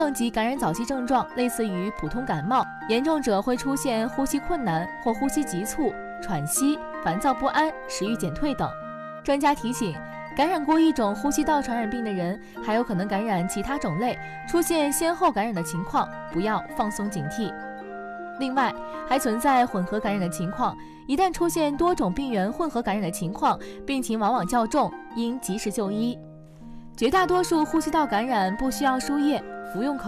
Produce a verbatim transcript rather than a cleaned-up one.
及感染早期症状类似于普通感冒，严重者会出现呼吸困难或呼吸急促、喘息、烦躁不安、食欲减退等。专家提醒，感染过一种呼吸道传染病的人，还有可能感染其他种类，出现先后感染的情况，不要放松警惕。另外，还存在混合感染的情况，一旦出现多种病原混合感染的情况，病情往往较重，应及时就医。绝大多数呼吸道感染不需要输液，服用口